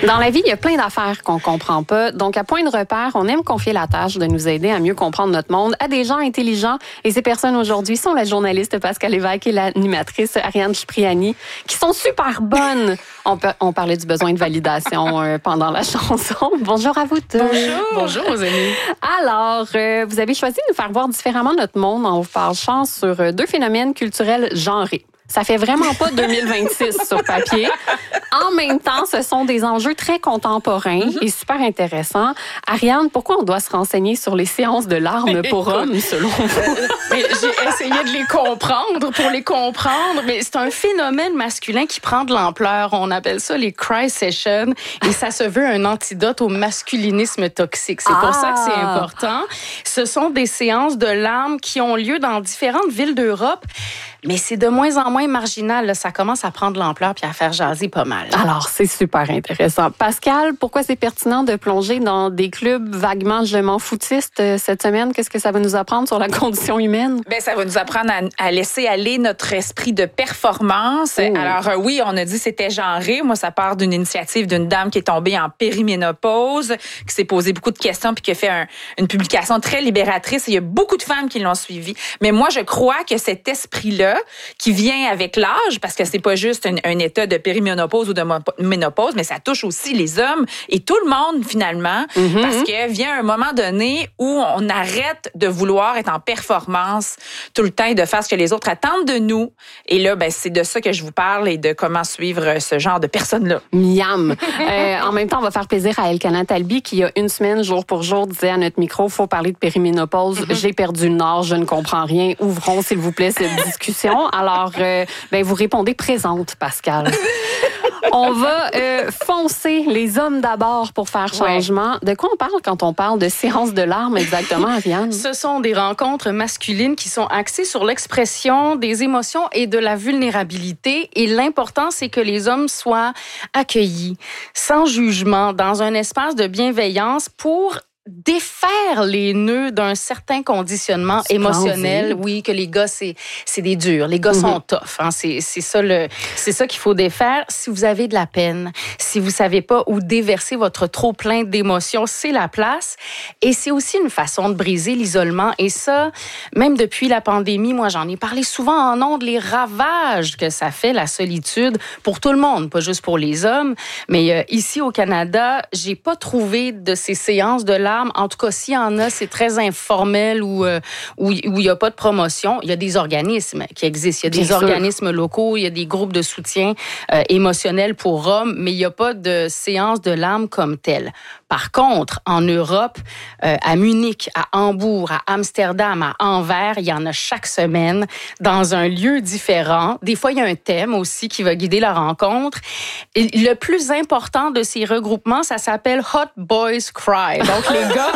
Dans la vie, il y a plein d'affaires qu'on comprend pas. Donc, à Point de repère, on aime confier la tâche de nous aider à mieux comprendre notre monde à des gens intelligents. Et ces personnes aujourd'hui sont la journaliste Pascal Lévesque et l'animatrice Ariane Cipriani, qui sont super bonnes. On parlait du besoin de validation pendant la chanson. Bonjour à vous tous. Bonjour aux amis. Alors, vous avez choisi de nous faire voir différemment notre monde en vous penchant sur deux phénomènes culturels genrés. Ça fait vraiment pas 2026 sur papier. En même temps, ce sont des enjeux très contemporains et super intéressants. Ariane, pourquoi on doit se renseigner sur les séances de larmes pour hommes, selon vous? J'ai essayé de les comprendre pour les comprendre, mais c'est un phénomène masculin qui prend de l'ampleur. On appelle ça les cry sessions et ça se veut un antidote au masculinisme toxique. C'est pour ça que c'est important. Ce sont des séances de larmes qui ont lieu dans différentes villes d'Europe. Mais c'est de moins en moins marginal. Là. Ça commence à prendre de l'ampleur puis à faire jaser pas mal. Alors, c'est super intéressant. Pascal, pourquoi c'est pertinent de plonger dans des clubs vaguement je m'en foutistes cette semaine? Qu'est-ce que ça va nous apprendre sur la condition humaine? Ben, ça va nous apprendre à laisser aller notre esprit de performance. Alors, oui, on a dit que c'était genré. Moi, ça part d'une initiative d'une dame qui est tombée en périménopause, qui s'est posé beaucoup de questions puis qui a fait une publication très libératrice. Et il y a beaucoup de femmes qui l'ont suivi. Mais moi, je crois que cet esprit-là, qui vient avec l'âge, parce que c'est pas juste un état de périménopause ou de ménopause, mais ça touche aussi les hommes et tout le monde finalement, parce que vient un moment donné où on arrête de vouloir être en performance tout le temps et de faire ce que les autres attendent de nous. Et là, ben c'est de ça que je vous parle et de comment suivre ce genre de personnes-là. Miam! En même temps, on va faire plaisir à Elkana Talbi qui, il y a une semaine, jour pour jour, disait à notre micro, faut parler de périménopause. J'ai perdu le nord, je ne comprends rien. Ouvrons, s'il vous plaît, cette discussion. Alors, vous répondez présente, Pascal. On va foncer les hommes d'abord pour faire changement. Ouais. De quoi on parle quand on parle de séances de larmes exactement, Ariane? Ce sont des rencontres masculines qui sont axées sur l'expression des émotions et de la vulnérabilité. Et l'important, c'est que les hommes soient accueillis, sans jugement, dans un espace de bienveillance pour défaire les nœuds d'un certain conditionnement émotionnel. Oui, que les gars, c'est des durs. Les gars sont tough. Hein. C'est ça qu'il faut défaire. Si vous avez de la peine, si vous savez pas où déverser votre trop plein d'émotions, c'est la place. Et c'est aussi une façon de briser l'isolement. Et ça, même depuis la pandémie, moi, j'en ai parlé souvent en ondes, les ravages que ça fait, la solitude, pour tout le monde, pas juste pour les hommes. Mais ici, au Canada, j'ai pas trouvé de ces séances de larmes. En tout cas, s'il y en a, c'est très informel où il n'y a pas de promotion. Il y a des organismes qui existent. Il y a des organismes locaux, il y a des groupes de soutien émotionnel pour hommes, mais il n'y a pas de séance de larmes comme telle. Par contre, en Europe, à Munich, à Hambourg, à Amsterdam, à Anvers, il y en a chaque semaine dans un lieu différent. Des fois, il y a un thème aussi qui va guider la rencontre. Et le plus important de ces regroupements, ça s'appelle Hot Boys Cry. Donc, les gars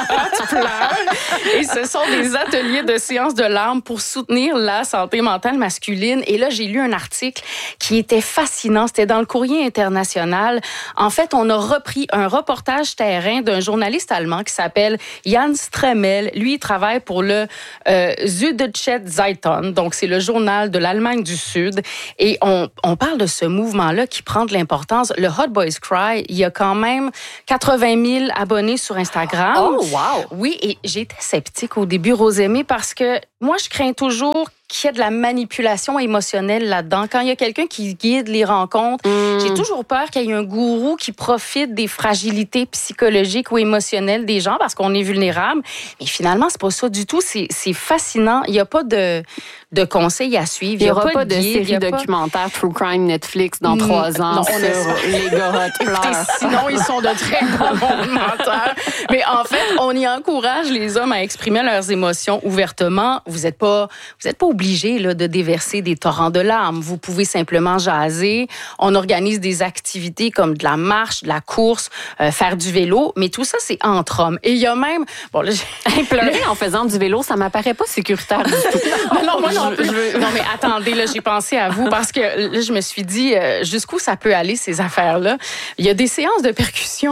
pleurent. Et ce sont des ateliers de séances de larmes pour soutenir la santé mentale masculine. Et là, j'ai lu un article qui était fascinant. C'était dans le Courrier international. En fait, on a repris un reportage terrain d'un journaliste allemand qui s'appelle Jan Stremel. Lui, il travaille pour le Süddeutsche Zeitung, donc c'est le journal de l'Allemagne du Sud. Et on parle de ce mouvement-là qui prend de l'importance. Le Hot Boys Cry, il y a quand même 80 000 abonnés sur Instagram. Oh, wow! Oui, et j'étais sceptique au début, Rosemée, parce que moi, je crains toujours qu'il y ait de la manipulation émotionnelle là-dedans. Quand il y a quelqu'un qui guide les rencontres, j'ai toujours peur qu'il y ait un gourou qui profite des fragilités psychologiques ou émotionnelles des gens parce qu'on est vulnérable. Mais finalement, c'est pas ça du tout. C'est fascinant. Il n'y a pas de conseils à suivre. Il n'y aura pas de série documentaire True Crime Netflix dans 3 ans sur les gars hot pleurent. Sinon, ils sont de très bons menteurs. Mais en fait, on y encourage les hommes à exprimer leurs émotions ouvertement. Vous n'êtes pas obligé là, de déverser des torrents de larmes. Vous pouvez simplement jaser. On organise des activités comme de la marche, de la course, faire du vélo. Mais tout ça, c'est entre hommes. Et il y a même... Bon, là, pleurer en faisant du vélo, ça m'apparaît pas sécuritaire du tout. Non, moi non plus. Non, mais attendez, là, j'ai pensé à vous parce que là, je me suis dit jusqu'où ça peut aller, ces affaires-là. Il y a des séances de percussion.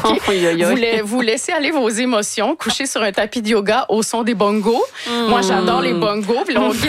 Okay? Vous laissez aller vos émotions, coucher sur un tapis de yoga au son des bongos. Moi, j'adore les bongos. Puis là, on guide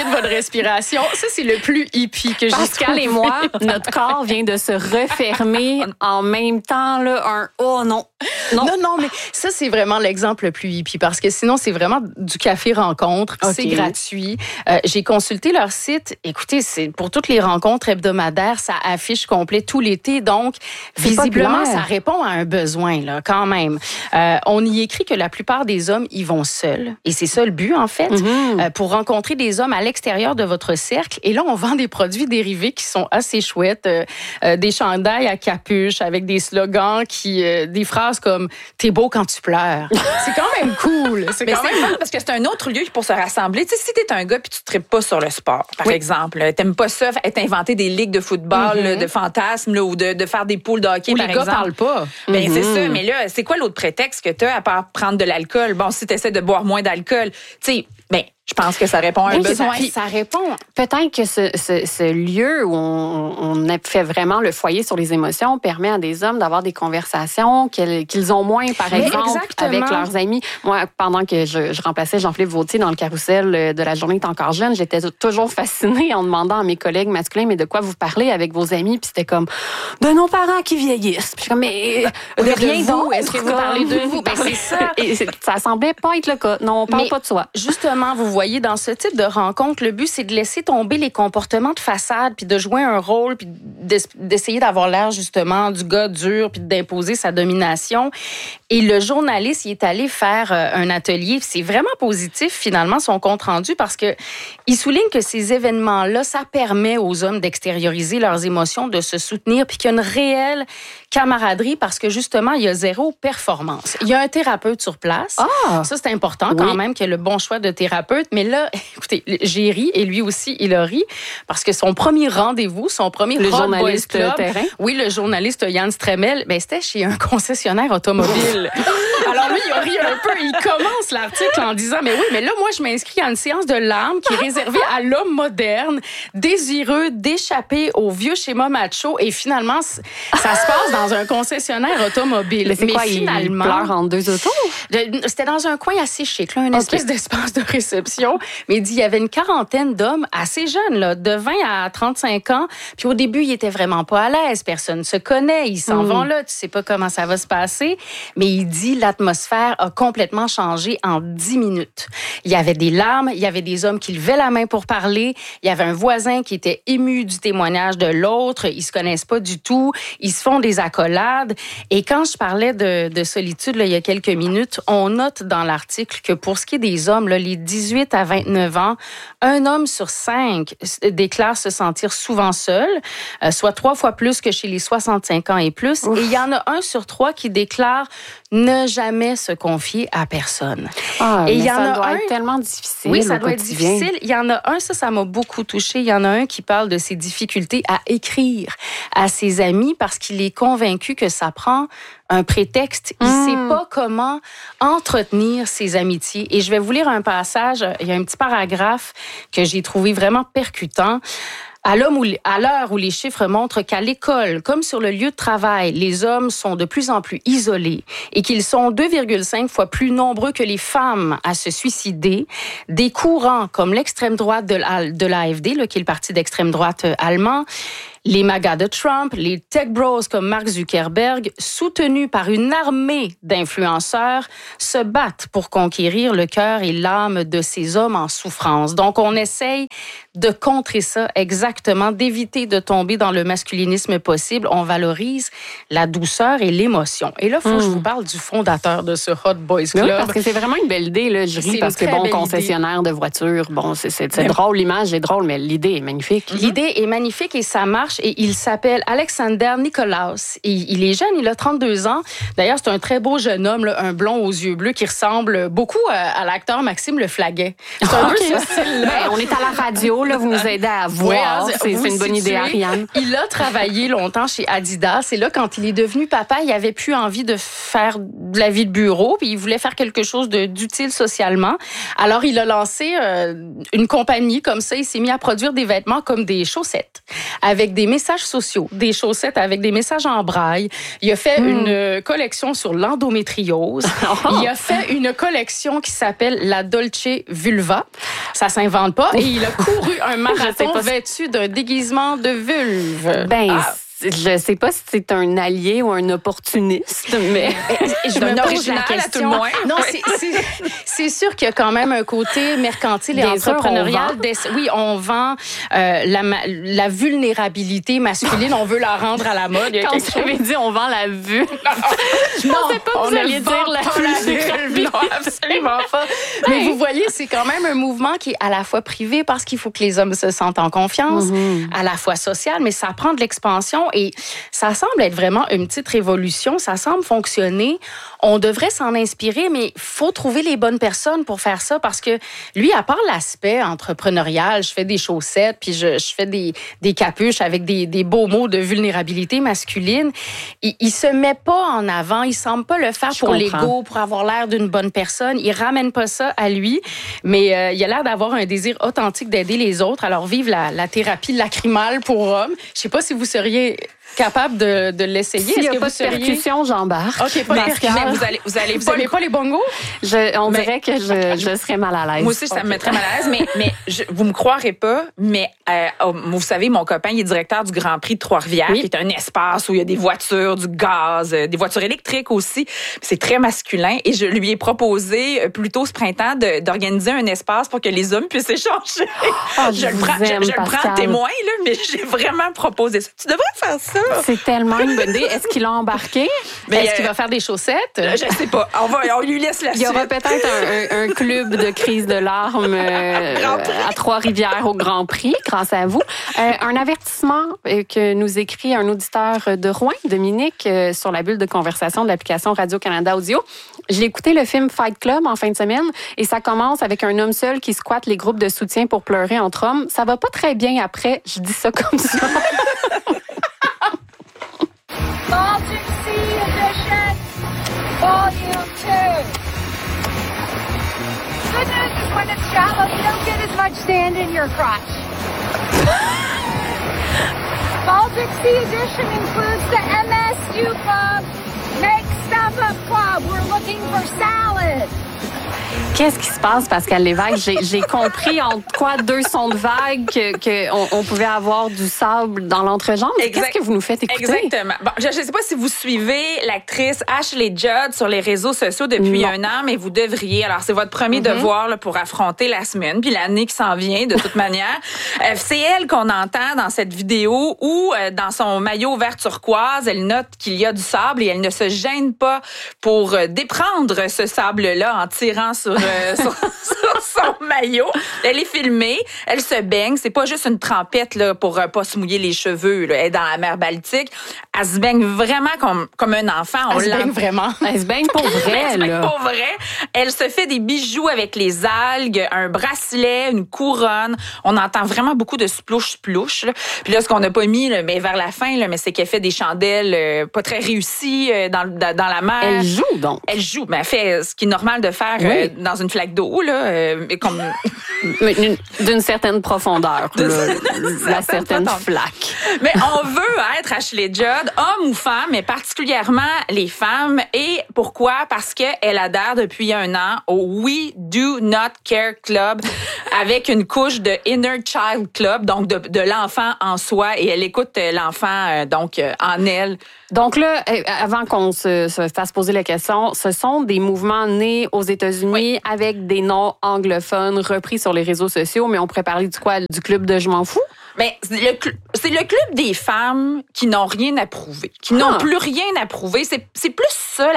de votre respiration. Ça, c'est le plus hippie que j'ai trouvé. Pascal et moi, notre corps vient de se refermer en même temps, là, un « oh non ». Non, mais ça, c'est vraiment l'exemple le plus hippie parce que sinon, c'est vraiment du café rencontre. Okay. C'est gratuit. J'ai consulté leur site. Écoutez, c'est pour toutes les rencontres hebdomadaires, ça affiche complet tout l'été. Donc, visiblement, ça répond à un besoin, là, quand même. On y écrit que la plupart des hommes y vont seuls. Et c'est ça le but, en fait, pour rencontrer des hommes à l'extérieur de votre cercle. Et là, on vend des produits dérivés qui sont assez chouettes. Des chandails à capuche avec des slogans des phrases comme « T'es beau quand tu pleures ». C'est quand même cool. C'est quand même fun parce que c'est un autre lieu pour se rassembler. Tu sais, si t'es un gars puis tu te tripes pas sur le sport, par exemple, t'aimes pas ça, t'inventer des ligues de football, de fantasmes, là, ou de faire des poules de hockey, ou par exemple. Les gars parlent pas. Ben, c'est ça. Mais là, c'est quoi l'autre prétexte que t'as à part prendre de l'alcool? Bon, si t'essaies de boire moins d'alcool, tu sais, je pense que ça répond à un besoin. Ça répond. Peut-être que ce lieu où on a fait vraiment le foyer sur les émotions permet à des hommes d'avoir des conversations qu'ils ont moins, par exemple, avec leurs amis. Moi, pendant que je remplaçais Jean-Philippe Vautier dans le carrousel de La journée est encore jeune, j'étais toujours fascinée en demandant à mes collègues masculins, mais de quoi vous parlez avec vos amis? Puis c'était comme, de nos parents qui vieillissent. Puis je suis comme, mais de rien d'autre. Est-ce que vous parlez de vous? Ben, c'est ça. Et ça semblait pas être le cas. Non, on parle pas de soi. Justement, vous voyez, dans ce type de rencontre, le but, c'est de laisser tomber les comportements de façade, puis de jouer un rôle, puis d'essayer d'avoir l'air, justement, du gars dur, puis d'imposer sa domination. Et le journaliste, il est allé faire un atelier. C'est vraiment positif, finalement, son compte-rendu, parce que il souligne que ces événements-là, ça permet aux hommes d'extérioriser leurs émotions, de se soutenir, puis qu'il y a une réelle camaraderie, parce que, justement, il y a zéro performance. Il y a un thérapeute sur place. Ça, c'est important, quand même, qu'il y ait le bon choix de thérapeute. Mais là, écoutez, j'ai ri, et lui aussi, il a ri, parce que son premier rendez-vous, son premier le journaliste Club, terrain. Oui, le journaliste Yann Stremel, c'était chez un concessionnaire automobile. Alors lui, il a ri un peu. Il commence l'article en disant, mais là, moi, je m'inscris à une séance de larmes qui est réservée à l'homme moderne, désireux d'échapper au vieux schéma macho. Et finalement, ça se passe dans un concessionnaire automobile. Mais c'est quoi, finalement, il pleure en deux autos? C'était dans un coin assez chic, là, une espèce d'espace de réception. Mais il dit, il y avait une quarantaine d'hommes assez jeunes, là, de 20 à 35 ans. Puis au début, ils étaient vraiment pas à l'aise. Personne ne se connaît. Ils s'en vont là. Tu sais pas comment ça va se passer. Mais il dit, l'atmosphère a complètement changé en 10 minutes. Il y avait des larmes. Il y avait des hommes qui levaient la main pour parler. Il y avait un voisin qui était ému du témoignage de l'autre. Ils se connaissent pas du tout. Ils se font des accolades. Et quand je parlais de solitude, là, il y a quelques minutes, on note dans l'article que pour ce qui est des hommes, là, les 18 à 29 ans, un homme sur 5 déclare se sentir souvent seul, soit 3 fois plus que chez les 65 ans et plus. Ouf. Et il y en a 1 sur 3 qui déclare ne jamais se confier à personne. Et il y en a un, être tellement difficile. Oui, ça doit être difficile. Il y en a un, ça m'a beaucoup touchée. Il y en a un qui parle de ses difficultés à écrire à ses amis parce qu'il est convaincu que ça prend un prétexte. Il ne sait pas comment entretenir ses amitiés. Et je vais vous lire un passage. Il y a un petit paragraphe que j'ai trouvé vraiment percutant. À l'heure où les chiffres montrent qu'à l'école, comme sur le lieu de travail, les hommes sont de plus en plus isolés et qu'ils sont 2,5 fois plus nombreux que les femmes à se suicider, des courants comme l'extrême droite de l'AfD, qui est le parti d'extrême droite allemand, les MAGA de Trump, les tech bros comme Mark Zuckerberg, soutenus par une armée d'influenceurs, se battent pour conquérir le cœur et l'âme de ces hommes en souffrance. Donc, on essaye de contrer ça exactement, d'éviter de tomber dans le masculinisme possible. On valorise la douceur et l'émotion. Et là, il faut que je vous parle du fondateur de ce Hot Boys Club. Oui, parce que c'est vraiment une belle idée, là. Je ris parce que, concessionnaire de voitures, c'est drôle, l'image est drôle, mais l'idée est magnifique. L'idée est magnifique et ça marche. Et il s'appelle Alexander Nikolaus. Et il est jeune, il a 32 ans. D'ailleurs, c'est un très beau jeune homme, là, un blond aux yeux bleus qui ressemble beaucoup à l'acteur Maxime Le Flaguet. C'est un peu ce style-là. On est à la radio, là, vous nous aidez à voir. C'est une bonne idée, Ariane. Il a travaillé longtemps chez Adidas. Et là, quand il est devenu papa, il avait plus envie de faire de la vie de bureau, puis il voulait faire quelque chose d'utile socialement. Alors, il a lancé une compagnie comme ça. Il s'est mis à produire des vêtements comme des chaussettes avec des messages sociaux, des chaussettes avec des messages en braille. Il a fait une collection sur l'endométriose. Il a fait une collection qui s'appelle la Dolce Vulva. Ça s'invente pas. Et il a couru un marathon vêtu d'un déguisement de vulve. Je sais pas si c'est un allié ou un opportuniste, mais je me pose la question. Non, c'est sûr qu'il y a quand même un côté mercantile et entrepreneurial. Oui, on vend la vulnérabilité masculine. On veut la rendre à la mode. Quand vous avez dit on vend la vue, je pensais pas que vous alliez dire la vulnérabilité. Non, absolument pas. Mais vous voyez, c'est quand même un mouvement qui est à la fois privé parce qu'il faut que les hommes se sentent en confiance, à la fois social, mais ça prend de l'expansion. Et ça semble être vraiment une petite révolution. Ça semble fonctionner. On devrait s'en inspirer, mais il faut trouver les bonnes personnes pour faire ça parce que lui, à part l'aspect entrepreneurial, je fais des chaussettes, puis je fais des capuches avec des beaux mots de vulnérabilité masculine, il se met pas en avant. Il semble pas le faire pour l'ego, pour avoir l'air d'une bonne personne. Il ramène pas ça à lui, mais il a l'air d'avoir un désir authentique d'aider les autres. Alors, vive la thérapie lacrymale pour hommes. Je sais pas si vous seriez capable de l'essayer. S'il n'y a pas de percussion, j'embarque. OK, pas de percussion. Vous aimez pas les bongos? On dirait que je serais mal à l'aise. Moi aussi, ça me mettrait mal à l'aise, mais vous me croirez pas, mais vous savez, mon copain, il est directeur du Grand Prix de Trois-Rivières, qui est un espace où il y a des voitures, du gaz, des voitures électriques aussi. C'est très masculin et je lui ai proposé plus tôt ce printemps d'organiser un espace pour que les hommes puissent échanger. Je le prends témoin, là, mais j'ai vraiment proposé ça. Tu devrais faire ça. C'est tellement une bonne idée. Est-ce qu'il a embarqué? Est-ce qu'il va faire des chaussettes? Je sais pas. On lui laisse la suite. Il y aura peut-être un club de crise de larmes à Trois-Rivières au Grand Prix, grâce à vous. Un avertissement que nous écrit un auditeur de Rouen, Dominique, sur la bulle de conversation de l'application Radio-Canada Audio. J'ai écouté le film Fight Club en fin de semaine et ça commence avec un homme seul qui squatte les groupes de soutien pour pleurer entre hommes. Ça va pas très bien après. Je dis ça comme ça. Baltic Sea Edition, Volume 2. Good news is when it's shallow, you don't get as much sand in your crotch. Baltic Sea Edition includes the MSU Club, Make Stuff Up Club. We're looking for salad. Qu'est-ce qui se passe, Pascal Lévesque? J'ai compris entre deux sons de vague qu'on pouvait avoir du sable dans l'entrejambe. Qu'est-ce que vous nous faites écouter? Exactement. Bon, je ne sais pas si vous suivez l'actrice Ashley Judd sur les réseaux sociaux depuis un an, mais vous devriez. Alors, c'est votre premier devoir là, pour affronter la semaine, puis l'année qui s'en vient, de toute manière. C'est elle qu'on entend dans cette vidéo où, dans son maillot vert turquoise, elle note qu'il y a du sable et elle ne se gêne pas pour déprendre ce sable-là en tirant sur son maillot. Elle est filmée, elle se baigne. C'est pas juste une trempette là, pour pas se mouiller les cheveux. Là. Elle est dans la mer Baltique. Elle se baigne vraiment comme un enfant. Elle se baigne vraiment. Elle se baigne pour vrai. Elle se baigne pour vrai. Elle se fait des bijoux avec les algues, un bracelet, une couronne. On entend vraiment beaucoup de splouche-splouche. Puis là, ce qu'on n'a pas mis, là, mais vers la fin, là, mais c'est qu'elle fait des chandelles pas très réussies dans la mer. Elle joue donc. Elle joue. Mais elle fait ce qui est normal de faire dans une flaque d'eau, là, comme d'une certaine profondeur, la certaine flaque. Mais on veut être Ashley Judd, homme ou femme, mais particulièrement les femmes. Et pourquoi? Parce qu'elle adhère depuis un an au We Do Not Care Club avec une couche de Inner Child Club, donc de l'enfant en soi, et elle écoute l'enfant en elle. Donc là, avant qu'on se fasse poser la question, ce sont des mouvements nés aux États-Unis avec des noms anglophones repris sur les réseaux sociaux, mais on pourrait parler du club de Je m'en fous? Ben, c'est le club des femmes qui n'ont rien à prouver, qui n'ont plus rien à prouver. C'est plus ça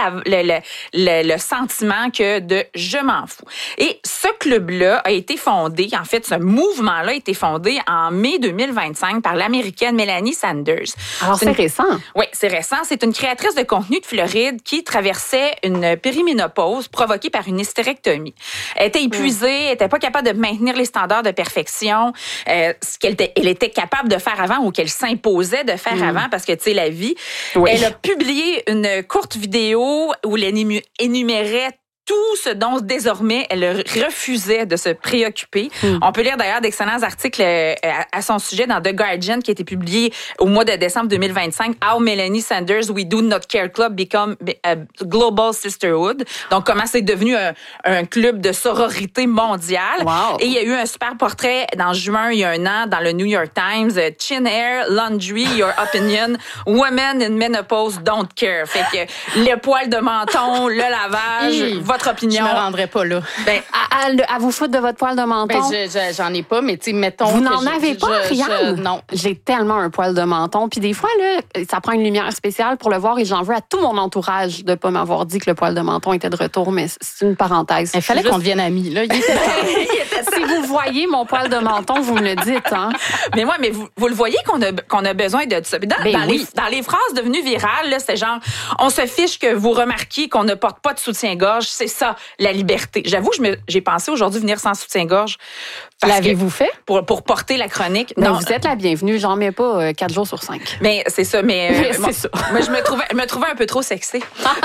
le sentiment que de je m'en fous. Et ce club-là a été fondé, en fait, ce mouvement-là a été fondé en mai 2025 par l'Américaine Melanie Sanders. Alors c'est récent. Oui, c'est récent. intéressant. C'est une créatrice de contenu de Floride qui traversait une périménopause provoquée par une hystérectomie. Elle était épuisée, elle était pas capable de maintenir les standards de perfection, ce qu'elle était capable de faire avant ou qu'elle s'imposait de faire avant, parce que, tu sais, la vie. Oui. Elle a publié une courte vidéo où elle énumérait tout ce dont désormais elle refusait de se préoccuper. On peut lire d'ailleurs d'excellents articles à son sujet dans The Guardian qui a été publié au mois de décembre 2025. How Melanie Sanders We Do Not Care Club Become a Global Sisterhood. Donc comment c'est devenu un club de sororité mondiale. Wow. Et il y a eu un super portrait dans juin il y a un an dans le New York Times. Chin Hair, Laundry, Your Opinion, Women in Menopause Don't Care. Fait que le poil de menton, le lavage, votre opinion. Je me rendrais pas là. Ben, à vous foutre de votre poil de menton. Ben, j'en ai pas, mais tu sais, mettons. Vous n'en avez pas, Rianne? Non. J'ai tellement un poil de menton. Puis des fois, là, ça prend une lumière spéciale pour le voir et j'en veux à tout mon entourage de pas m'avoir dit que le poil de menton était de retour, mais c'est une parenthèse. Il fallait qu'on devienne amis, là. Si vous voyez mon poil de menton, vous me le dites, hein. Mais moi, vous le voyez qu'on a besoin de ça. Dans les phrases devenues virales, là, c'est genre, on se fiche que vous remarquiez qu'on ne porte pas de soutien-gorge. C'est ça, la liberté. J'avoue, j'ai pensé aujourd'hui venir sans soutien-gorge. L'avez-vous fait? Pour porter la chronique. Non, vous êtes la bienvenue. J'en mets pas 4 jours sur 5. Mais c'est ça. Mais c'est ça. Moi, je me trouvais un peu trop sexy.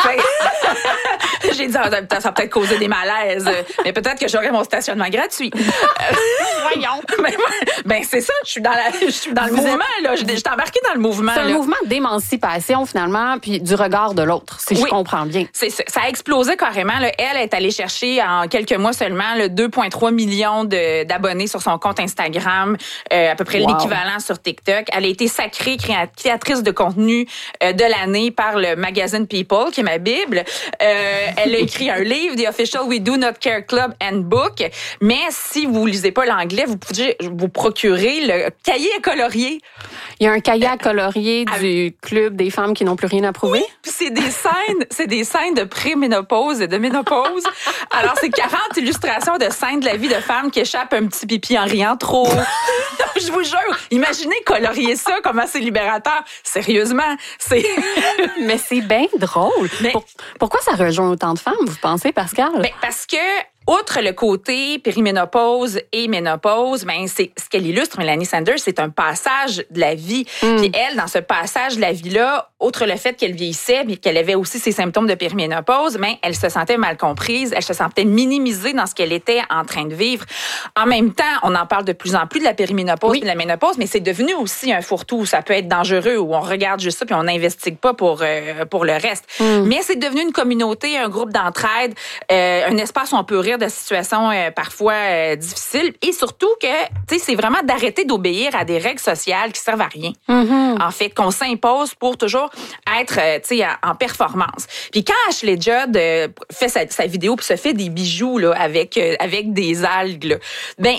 J'ai dit, ça va peut-être causer des malaises. Mais peut-être que j'aurai mon stationnement gratuit. Voyons. Ben, c'est ça. Je suis dans le mouvement, là. Je suis embarquée dans le mouvement. C'est un mouvement d'émancipation, finalement, puis du regard de l'autre, si je comprends bien. C'est ça. Ça a explosé carrément, là. Elle est allée chercher en quelques mois seulement 2,3 millions d'abonnés sur son compte Instagram, à peu près l'équivalent sur TikTok. Elle a été sacrée créatrice de contenu de l'année par le magazine People, qui est ma bible. Elle a écrit un livre, The Official We Do Not Care Club Handbook. Mais si vous lisez pas l'anglais, vous pouvez vous procurer le cahier à colorier. Il y a un cahier à colorier du club des femmes qui n'ont plus rien à prouver. Oui, puis c'est des scènes de préménopause et de ménopause. Alors, c'est 40 illustrations de scènes de la vie de femmes qui échappent un petit pipi en riant trop. Je vous jure, imaginez colorier ça, comment c'est libérateur. Sérieusement, c'est... Mais c'est bien drôle. Mais... Pourquoi ça rejoint autant de femmes, vous pensez, Pascal? Ben, parce que outre le côté périménopause et ménopause, ben c'est ce qu'elle illustre, Melanie Sanders, c'est un passage de la vie. Puis elle, dans ce passage de la vie-là, outre le fait qu'elle vieillissait, mais qu'elle avait aussi ses symptômes de périménopause, ben elle se sentait mal comprise, elle se sentait minimisée dans ce qu'elle était en train de vivre. En même temps, on en parle de plus en plus de la périménopause et de la ménopause, mais c'est devenu aussi un fourre-tout. Ça peut être dangereux où on regarde juste ça puis on n'investigue pas pour le reste. Mais c'est devenu une communauté, un groupe d'entraide, un espace où on peut rire de situations parfois difficiles et surtout que, tu sais, c'est vraiment d'arrêter d'obéir à des règles sociales qui servent à rien. En fait, qu'on s'impose pour toujours être, tu sais, en performance. Puis quand Ashley Judd fait sa vidéo puis se fait des bijoux là avec des algues, là, ben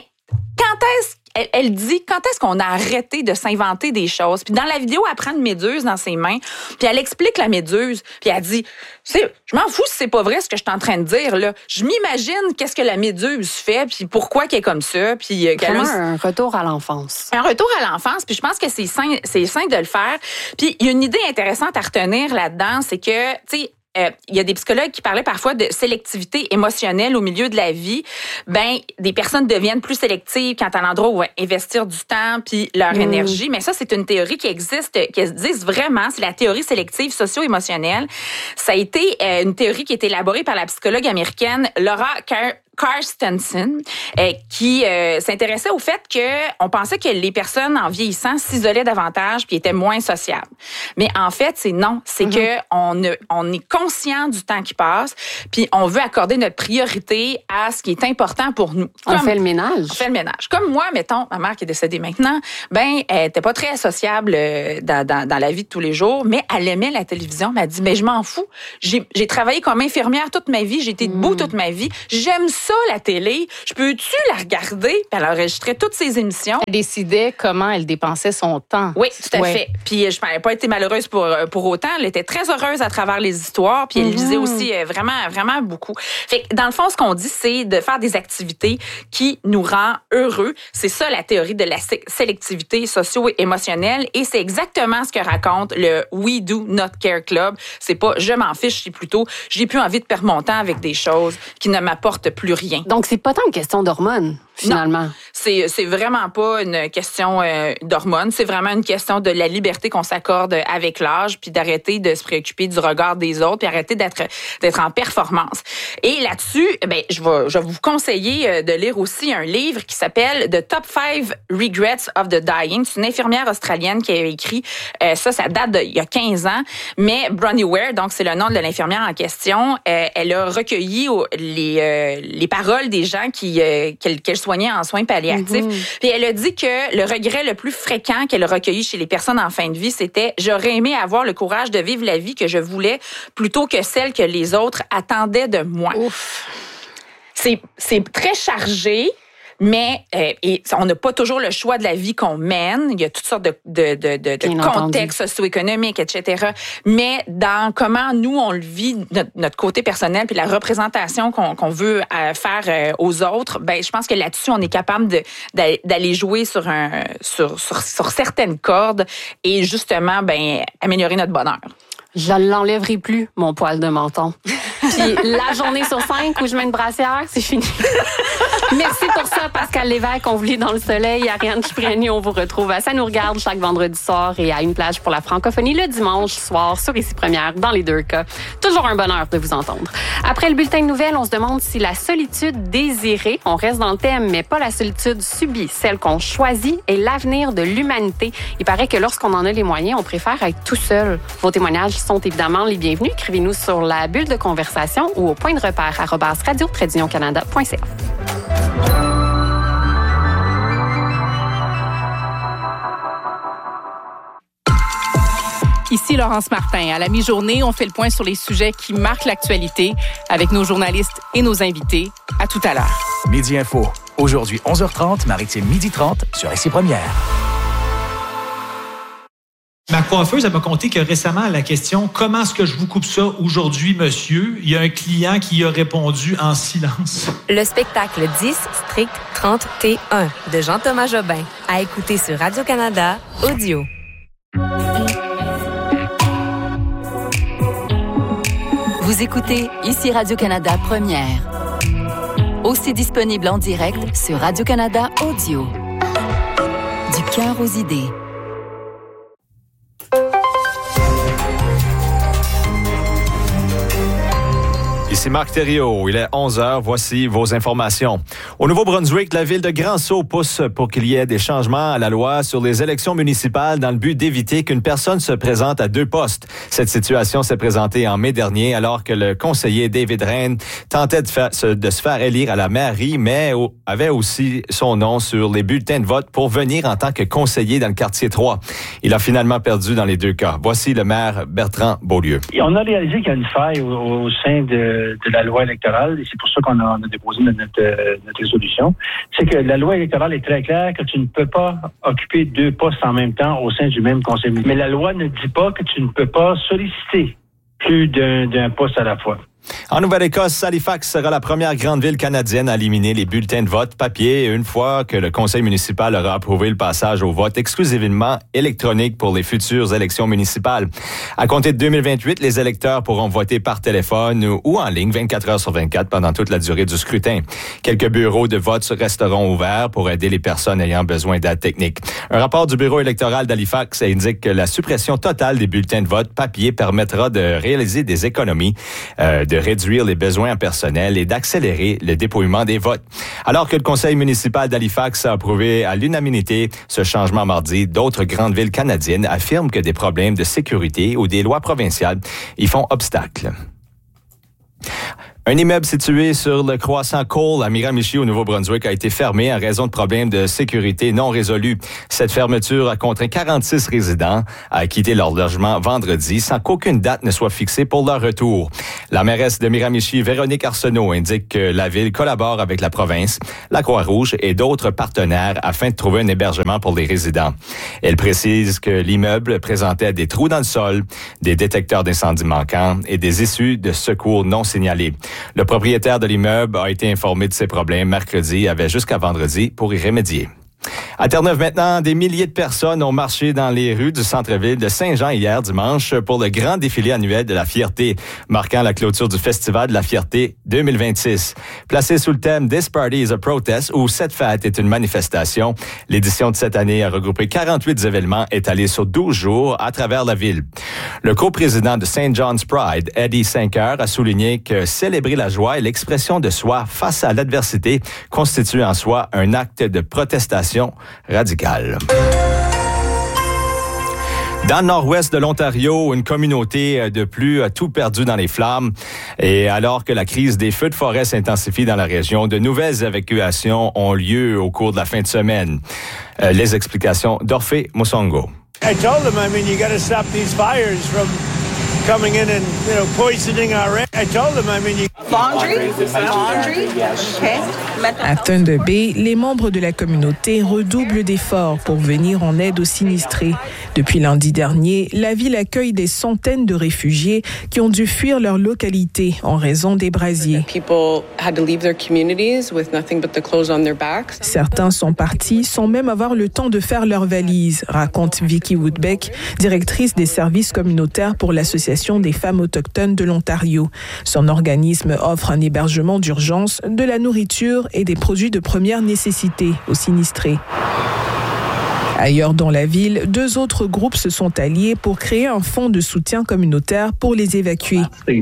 elle dit quand est-ce qu'on a arrêté de s'inventer des choses. Puis dans la vidéo, elle prend une méduse dans ses mains, puis elle explique la méduse, puis elle dit je m'en fous si c'est pas vrai ce que je suis en train de dire là. Je m'imagine qu'est-ce que la méduse fait, puis pourquoi qu'elle est comme ça, puis un retour à l'enfance. Un retour à l'enfance, puis je pense que c'est sain de le faire. Puis il y a une idée intéressante à retenir là-dedans, c'est que tu sais il y a des psychologues qui parlaient parfois de sélectivité émotionnelle au milieu de la vie. Ben, des personnes deviennent plus sélectives quand à l'endroit où investir du temps puis leur énergie. Mais ça, c'est une théorie qui existe vraiment. C'est la théorie sélective socio-émotionnelle. Ça a été une théorie qui a été élaborée par la psychologue américaine Laura Carstensen, qui s'intéressait au fait que on pensait que les personnes en vieillissant s'isolaient davantage puis étaient moins sociables. Mais en fait, c'est non. C'est que on est conscient du temps qui passe puis on veut accorder notre priorité à ce qui est important pour nous. On fait le ménage. On fait le ménage. Comme moi, mettons, ma mère qui est décédée maintenant, ben, elle était pas très sociable dans la vie de tous les jours, mais elle aimait la télévision. Elle m'a dit, mais je m'en fous. J'ai travaillé comme infirmière toute ma vie. J'ai été debout toute ma vie. J'aime ça ça, la télé? Je peux-tu la regarder? Puis elle enregistrait toutes ses émissions. Elle décidait comment elle dépensait son temps. Oui, tout à fait. Puis je n'avais pas été malheureuse pour autant. Elle était très heureuse à travers les histoires. Puis elle lisait aussi vraiment, vraiment beaucoup. Fait que dans le fond, ce qu'on dit, c'est de faire des activités qui nous rend heureux. C'est ça la théorie de la sélectivité socio-émotionnelle. Et c'est exactement ce que raconte le We Do Not Care Club. C'est pas je m'en fiche, c'est plutôt j'ai plus envie de perdre mon temps avec des choses qui ne m'apportent plus rien. Donc, c'est pas tant une question d'hormones, finalement. Non, c'est vraiment pas une question d'hormones. C'est vraiment une question de la liberté qu'on s'accorde avec l'âge, puis d'arrêter de se préoccuper du regard des autres, puis arrêter d'être en performance. Et là-dessus, ben, je vais vous conseiller de lire aussi un livre qui s'appelle The Top 5 Regrets of the Dying. C'est une infirmière australienne qui a écrit ça date d'il y a 15 ans. Mais Bronnie Ware, donc c'est le nom de l'infirmière en question, elle a recueilli les paroles des gens qu'elle soignait en soins palliatifs. Puis elle a dit que le regret le plus fréquent qu'elle a recueilli chez les personnes en fin de vie, c'était « J'aurais aimé avoir le courage de vivre la vie que je voulais plutôt que celle que les autres attendaient de moi. » C'est très chargé. Mais on n'a pas toujours le choix de la vie qu'on mène. Il y a toutes sortes de contextes socio-économiques, etc. Mais dans comment nous, on le vit, notre côté personnel, puis la représentation qu'on veut faire aux autres, ben je pense que là-dessus, on est capable d'aller jouer sur certaines cordes et justement améliorer notre bonheur. Je l'enlèverai plus, mon poil de menton. Puis la journée sur 5 où je mets une brassière, c'est fini. Merci pour ça, Pascal Lévesque. On vous lit dans le soleil. Ariane Cipriani, on vous retrouve à Ça nous regarde chaque vendredi soir et à Une plage pour la francophonie le dimanche soir sur Ici Première, dans les deux cas. Toujours un bonheur de vous entendre. Après le bulletin de nouvelles, on se demande si la solitude désirée, on reste dans le thème, mais pas la solitude subie, celle qu'on choisit, est l'avenir de l'humanité. Il paraît que lorsqu'on en a les moyens, on préfère être tout seul. Vos témoignages sont évidemment les bienvenus. Écrivez-nous sur la bulle de conversation ou au point de repère @radio-canada.ca. Ici Laurence Martin. À la mi-journée, on fait le point sur les sujets qui marquent l'actualité avec nos journalistes et nos invités. À tout à l'heure. Midi Info. Aujourd'hui, 11h30, Maritime 12h30 sur Ici Première. Ma coiffeuse, elle m'a conté que récemment, à la question « Comment est-ce que je vous coupe ça aujourd'hui, monsieur? » il y a un client qui a répondu en silence. Le spectacle 10 Strict 30 T1 de Jean-Thomas Jobin. À écouter sur Radio-Canada Audio. Vous écoutez Ici Radio-Canada Première. Aussi disponible en direct sur Radio-Canada Audio. Du cœur aux idées. Ici Marc Thériault, il est 11h, voici vos informations. Au Nouveau-Brunswick, la ville de Grand-Sault pousse pour qu'il y ait des changements à la loi sur les élections municipales dans le but d'éviter qu'une personne se présente à 2 postes. Cette situation s'est présentée en mai dernier alors que le conseiller David Rayne tentait de se faire élire à la mairie, mais avait aussi son nom sur les bulletins de vote pour venir en tant que conseiller dans le quartier 3. Il a finalement perdu dans les 2 cas. Voici le maire Bertrand Beaulieu. On a réalisé qu'il y a une faille au sein de la loi électorale, et c'est pour ça qu'on a déposé notre résolution. C'est que la loi électorale est très claire que tu ne peux pas occuper 2 postes en même temps au sein du même conseil municipal. Mais la loi ne dit pas que tu ne peux pas solliciter plus d'un poste à la fois. En Nouvelle-Écosse, Halifax sera la première grande ville canadienne à éliminer les bulletins de vote papier une fois que le conseil municipal aura approuvé le passage au vote exclusivement électronique pour les futures élections municipales. À compter de 2028, les électeurs pourront voter par téléphone ou en ligne 24 heures sur 24 pendant toute la durée du scrutin. Quelques bureaux de vote resteront ouverts pour aider les personnes ayant besoin d'aide technique. Un rapport du bureau électoral d'Halifax indique que la suppression totale des bulletins de vote papier permettra de réaliser des économies, de réduire les besoins en personnel et d'accélérer le dépouillement des votes. Alors que le conseil municipal d'Halifax a approuvé à l'unanimité ce changement mardi, d'autres grandes villes canadiennes affirment que des problèmes de sécurité ou des lois provinciales y font obstacle. Un immeuble situé sur le croissant Cole à Miramichi au Nouveau-Brunswick a été fermé en raison de problèmes de sécurité non résolus. Cette fermeture a contraint 46 résidents à quitter leur logement vendredi sans qu'aucune date ne soit fixée pour leur retour. La mairesse de Miramichi, Véronique Arsenault, indique que la ville collabore avec la province, la Croix-Rouge et d'autres partenaires afin de trouver un hébergement pour les résidents. Elle précise que l'immeuble présentait des trous dans le sol, des détecteurs d'incendie manquants et des issues de secours non signalées. Le propriétaire de l'immeuble a été informé de ces problèmes mercredi et avait jusqu'à vendredi pour y remédier. À Terre-Neuve maintenant, des milliers de personnes ont marché dans les rues du centre-ville de Saint-Jean hier dimanche pour le grand défilé annuel de la fierté, marquant la clôture du Festival de la fierté 2026. Placé sous le thème « This Party is a Protest » ou « Cette fête est une manifestation », l'édition de cette année a regroupé 48 événements étalés sur 12 jours à travers la ville. Le coprésident de St. John's Pride, Eddie Sinker, a souligné que célébrer la joie et l'expression de soi face à l'adversité constitue en soi un acte de protestation radicale. Dans le nord-ouest de l'Ontario, une communauté de plus a tout perdu dans les flammes. Et alors que la crise des feux de forêt s'intensifie dans la région, de nouvelles évacuations ont lieu au cours de la fin de semaine. Les explications d'Orphée Musongo. I told them, you got to stop these fires from coming in and, poisoning our air. I told them, Laundry? Okay. À Thunder Bay, les membres de la communauté redoublent d'efforts pour venir en aide aux sinistrés. Depuis lundi dernier, la ville accueille des centaines de réfugiés qui ont dû fuir leur localité en raison des brasiers. Certains sont partis sans même avoir le temps de faire leurs valises, raconte Vicky Woodbeck, directrice des services communautaires pour l'Association des femmes autochtones de l'Ontario. Son organisme offre un hébergement d'urgence, de la nourriture et des produits de première nécessité aux sinistrés. Ailleurs dans la ville, 2 autres groupes se sont alliés pour créer un fonds de soutien communautaire pour les évacuer.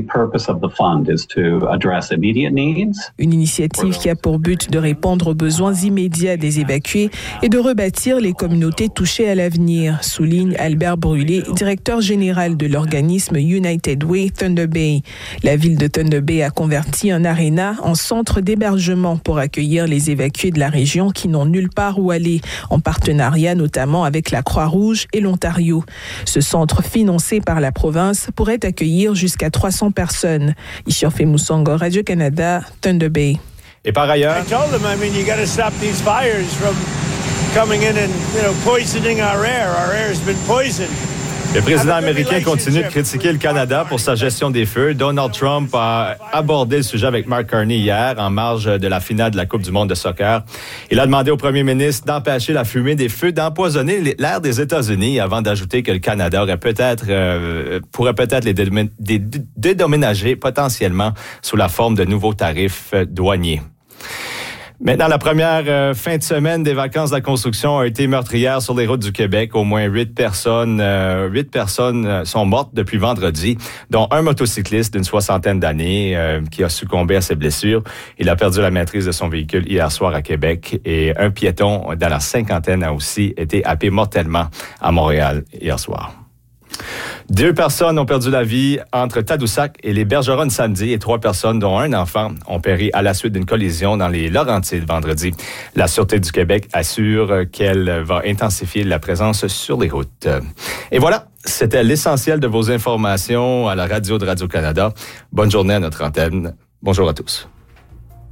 Une initiative qui a pour but de répondre aux besoins immédiats des évacués et de rebâtir les communautés touchées à l'avenir, souligne Albert Brûlé, directeur général de l'organisme United Way Thunder Bay. La ville de Thunder Bay a converti un aréna en centre d'hébergement pour accueillir les évacués de la région qui n'ont nulle part où aller, en partenariat notamment avec la Croix-Rouge et l'Ontario. Ce centre financé par la province pourrait accueillir jusqu'à 300 personnes. Orphée Musongo, Radio-Canada, Thunder Bay. Et par ailleurs... I told them, you got to stop these fires from coming in and, poisoning our air. Our air has been poisoned. Le président américain continue de critiquer le Canada pour sa gestion des feux. Donald Trump a abordé le sujet avec Mark Carney hier, en marge de la finale de la Coupe du monde de soccer. Il a demandé au premier ministre d'empêcher la fumée des feux, d'empoisonner l'air des États-Unis, avant d'ajouter que le Canada pourrait peut-être les dédommager potentiellement sous la forme de nouveaux tarifs douaniers. Maintenant, la première fin de semaine des vacances de la construction a été meurtrière sur les routes du Québec. Au moins 8 personnes sont mortes depuis vendredi, dont un motocycliste d'une 60aine d'années qui a succombé à ses blessures. Il a perdu la maîtrise de son véhicule hier soir à Québec et un piéton dans la 50aine a aussi été happé mortellement à Montréal hier soir. 2 personnes ont perdu la vie entre Tadoussac et les Bergeronnes samedi et 3 personnes, dont un enfant, ont péri à la suite d'une collision dans les Laurentides vendredi. La Sûreté du Québec assure qu'elle va intensifier la présence sur les routes. Et voilà, c'était l'essentiel de vos informations à la radio de Radio-Canada. Bonne journée à notre antenne. Bonjour à tous.